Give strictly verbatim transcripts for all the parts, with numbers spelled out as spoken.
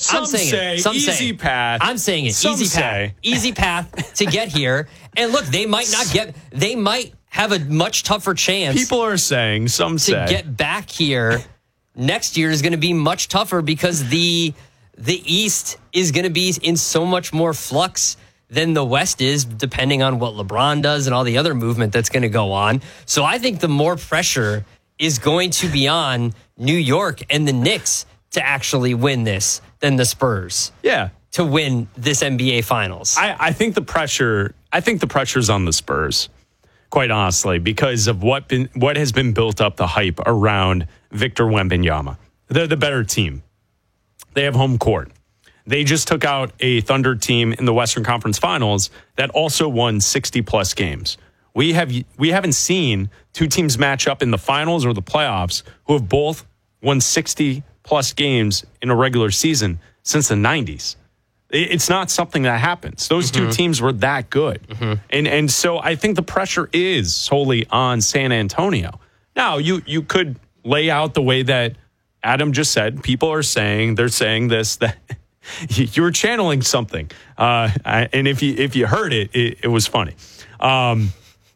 Some I'm saying say it. Some easy say it. path. I'm saying it. Some easy say. path. Easy path to get here. And look, they might not get. They might have a much tougher chance. People are saying. Some to say. get back here next year is going to be much tougher because the the East is going to be in so much more flux than the West is, depending on what LeBron does and all the other movement that's going to go on. So I think the more pressure is going to be on New York and the Knicks to actually win this than the Spurs. Yeah. To win this N B A Finals. I, I think the pressure I think the pressure's on the Spurs, quite honestly, because of what been what has been built up, the hype around Victor Wembanyama. They're the better team. They have home court. They just took out a Thunder team in the Western Conference Finals that also won sixty plus games. We have we haven't seen two teams match up in the finals or the playoffs who have both won sixty plus games in a regular season since the nineties. It's not something that happens. Those mm-hmm. two teams were that good. Mm-hmm. And and so I think the pressure is solely on San Antonio. Now, you you could lay out the way that Adam just said. People are saying, they're saying this, that you were channeling something. Uh, and if you if you heard it, it, it was funny. Um,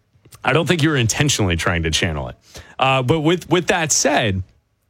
I don't think you were intentionally trying to channel it. Uh, but with, with that said,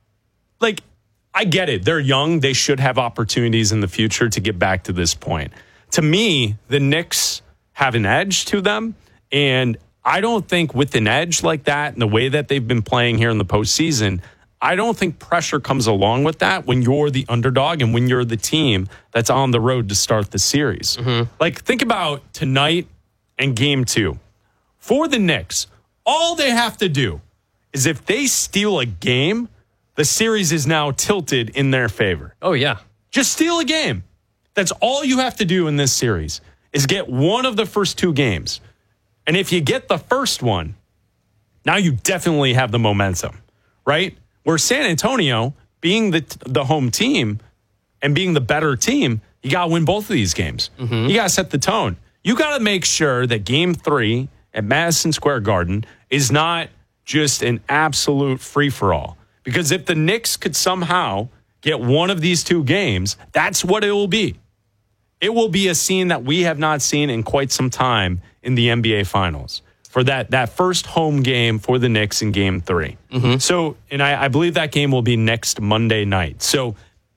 like, I get it. They're young. They should have opportunities in the future to get back to this point. To me, the Knicks have an edge to them. And I don't think with an edge like that and the way that they've been playing here in the postseason, I don't think pressure comes along with that when you're the underdog and when you're the team that's on the road to start the series. Mm-hmm. Like, think about tonight and game two. For the Knicks, all they have to do is if they steal a game, the series is now tilted in their favor. Oh, yeah. Just steal a game. That's all you have to do in this series is get one of the first two games. And if you get the first one, now you definitely have the momentum, right? Where San Antonio, being the the home team and being the better team, you got to win both of these games. Mm-hmm. You got to set the tone. You got to make sure that game three at Madison Square Garden is not just an absolute free-for-all. Because if the Knicks could somehow get one of these two games, that's what it will be. It will be a scene that we have not seen in quite some time in the N B A Finals for that, that first home game for the Knicks in game three. Mm-hmm. So, and I, I believe that game will be next Monday night. So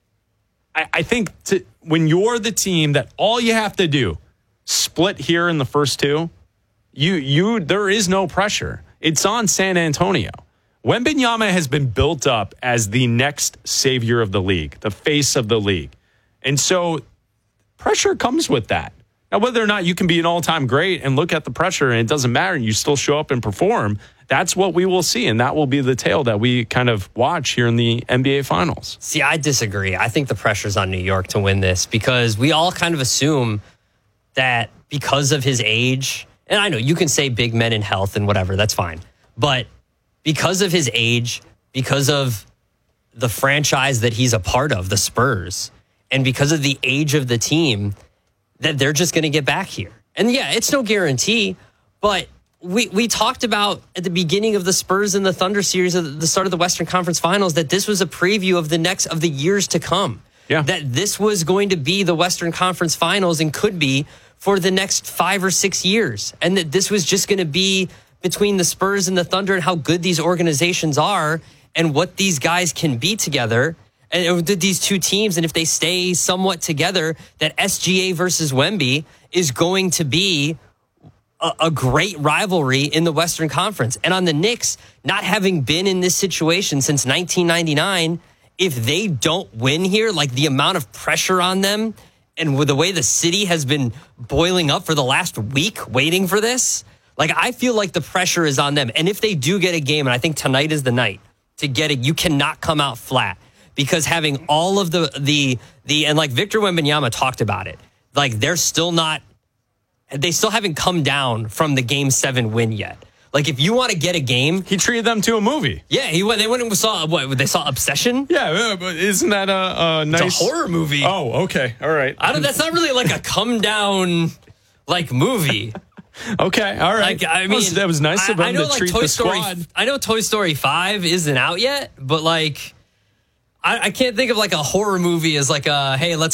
I, I think to, when you're the team that all you have to do, split here in the first two, you you there is no pressure. It's on San Antonio. Wembanyama has been built up as the next savior of the league, the face of the league. And so pressure comes with that. Now, whether or not you can be an all-time great and look at the pressure and it doesn't matter and you still show up and perform, that's what we will see. And that will be the tale that we kind of watch here in the N B A Finals. See, I disagree. I think the pressure's on New York to win this because we all kind of assume that because of his age, and I know you can say big men in health and whatever, that's fine. But because of his age, because of the franchise that he's a part of, the Spurs, and because of the age of the team, that they're just going to get back here. And yeah, it's no guarantee, but we we talked about at the beginning of the Spurs and the Thunder series at the start of the Western Conference Finals that this was a preview of the next of the years to come. Yeah. That this was going to be the Western Conference Finals and could be for the next five or six years. And that this was just going to be between the Spurs and the Thunder and how good these organizations are and what these guys can be together. And these two teams, and if they stay somewhat together, that S G A versus Wemby is going to be a, a great rivalry in the Western Conference. And on the Knicks, not having been in this situation since nineteen ninety-nine, if they don't win here, like the amount of pressure on them and with the way the city has been boiling up for the last week waiting for this, like I feel like the pressure is on them. And if they do get a game, and I think tonight is the night to get it, you cannot come out flat. Because having all of the, the, the, and like Victor Wembanyama talked about it, like they're still not, they still haven't come down from the game seven win yet. Like if you want to get a game. He treated them to a movie. Yeah, he went, they went and saw, what, they saw Obsession? Yeah, but isn't that a, a nice. It's a horror movie. Oh, okay. All right. I don't, that's not really like a come down like movie. Okay, all right. Like, I mean, that was, that was nice of them I, I know, to like, treat Toy the Story, squad. I know Toy Story five isn't out yet, but like, I, I can't think of like a horror movie as like a, hey, let's